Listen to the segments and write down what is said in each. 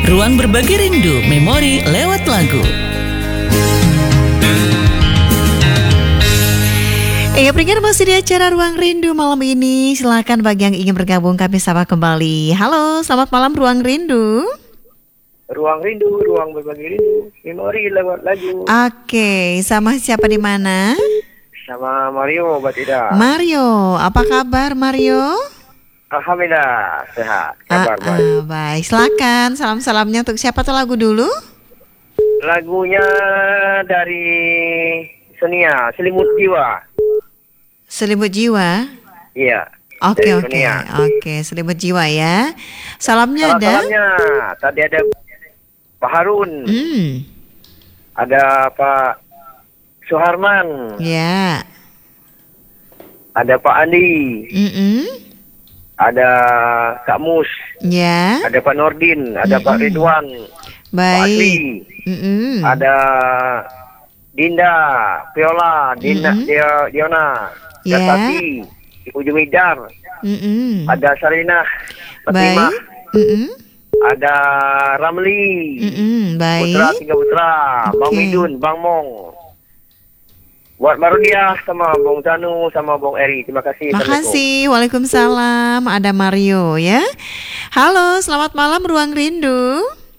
Ruang berbagi rindu, memori lewat lagu. Pendengar masih di acara Ruang Rindu malam ini. Silakan bagi yang ingin bergabung kami sapa kembali. Halo, selamat malam Ruang Rindu. Ruang Rindu, ruang berbagi rindu, memori lewat lagu. Oke, sama siapa di mana? Sama Mario Batida. Mario, apa kabar Mario? Alhamdulillah sehat. Kabar baik. Baik, silakan. Salam-salamnya untuk siapa tuh lagu dulu? Lagunya dari Sonia, Selimut Jiwa. Selimut Jiwa. Iya. Oke, dari oke. Sonia. Oke, Selimut Jiwa ya. Salamnya ada? Salamnya tadi ada Pak Harun, ada Pak Suharman, Ya. ada Pak Andi, ada Kak Mus, Ya. ada Pak Nordin, ada Pak Ridwan, Pak Asli, Baik. ada Dinda, Viola, Diona, Ya. Tati, Ibu Jumidar, ada Sarinah, Fatimah, Baik. ada Ramli, Baik. Putra, 3 putra, Bang Oke. Midun, Bang Mong. Buat Marudiah sama Bang Tanu sama Bang Eri. Terima kasih. Makasih. Waalaikumsalam. Ada Mario ya. Halo, selamat malam Ruang Rindu.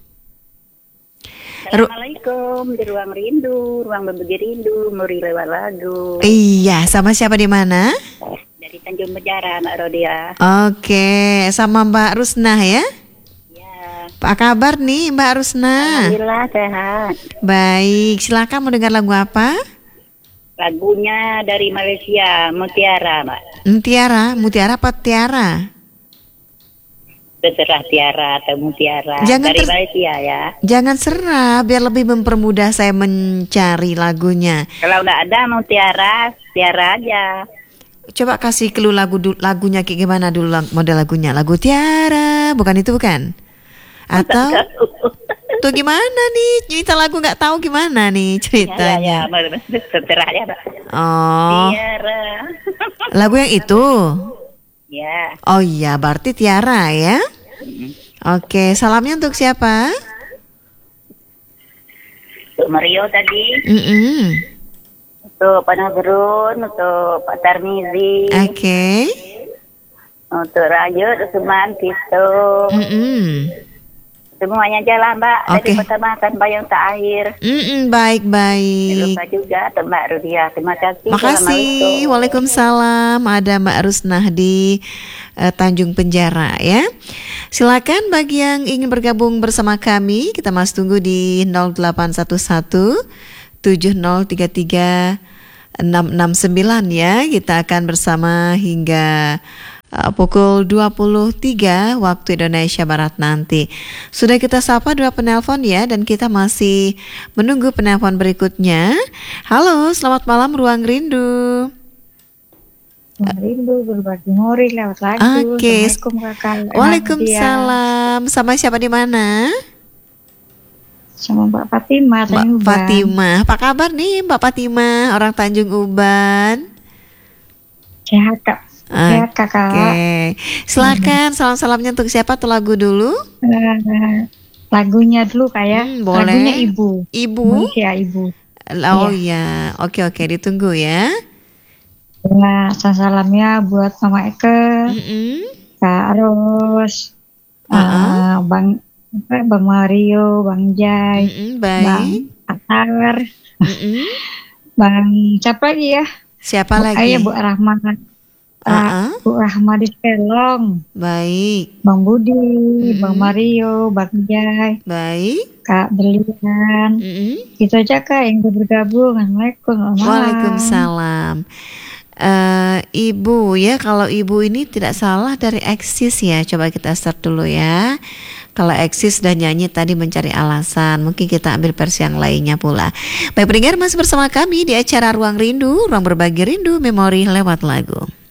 Assalamualaikum, di Ruang Rindu, ruang berbagi rindu, memori lewat lagu. Iya, sama siapa di mana? Dari Tanjung Penjara, Mbak Rodia. Oke, sama Mbak Rusnah ya. Ya, Apa kabar nih Mbak Rusnah? alhamdulillah sehat. Baik, silakan mau dengar lagu apa? Lagunya dari Malaysia, Mutiara, Mbak. Mutiara apa Tiara? Terserah Tiara atau Mutiara. Jangan Dari Malaysia ya. Jangan serah, biar lebih mempermudah saya mencari lagunya. Kalau nggak ada Mutiara, Tiara aja. Coba kasih clue lagunya kayak gimana dulu model lagunya. Lagu Tiara, bukan itu bukan? Atau tuh gimana nih? Cerita lagu nggak tahu gimana nih ceritanya? Ya, terserah ya, Mbak. Oh, Tiara. lagu yang itu. Ya. Oh iya, berarti Tiara ya. Oke, salamnya untuk siapa? Untuk Mario tadi, untuk Pak Nazrun, untuk Pak Tarmizi, Oke. untuk Rayu, Usman, Tito, semuanya jalan Mbak. Dari Oke. pertama kan bayang terakhir. Baik. Lupa juga untuk Mbak Rudia. Terima kasih. Makasih. Assalamualaikum. Waalaikumsalam. Ada Mbak Rusnah di Tanjung Penjara ya. Silakan bagi yang ingin bergabung bersama kami, kita masih tunggu di 0811 7033 669 ya. Kita akan bersama hingga pukul 23 waktu Indonesia Barat nanti. Sudah kita sapa 2 penelpon ya, dan kita masih menunggu penelpon berikutnya. Halo, selamat malam Ruang Rindu. Ruang Rindu berbagi memori lewat lagu. Oke. Assalamualaikum kakak. Waalaikumsalam. Sama siapa di mana? Sama Mbak Fatimah. Mbak Fatimah. Apa kabar nih Mbak Fatimah, orang Tanjung Uban? Sehat kak. Sehat kakak. Oke. Silakan salam-salamnya untuk siapa tuh lagu dulu? Lagunya dulu kayak. Boleh. Lagunya Ibu. Ibu? Ya Ibu. Oh iya. Oke, ditunggu ya. Ya, salamnya buat Mama Eke, Kak Ros, Bang Mario, Bang Jai, Bang Atar, Bang siapa lagi ya? Siapa lagi? Bu Rahma, Bu Rahma di Selong. Baik. Bang Budi, Bang Mario, Bang Jai. Baik. Kak Berlian. Itu aja Kak yang bergabung. Assalamualaikum. Waalaikumsalam. Ibu ya, kalau ibu ini tidak salah dari Eksis ya. Coba kita start dulu ya. Kalau Eksis sudah nyanyi tadi mencari alasan, mungkin kita ambil versi yang lainnya pula. Baik pendengar, masih bersama kami di acara Ruang Rindu, ruang berbagi rindu, memori lewat lagu.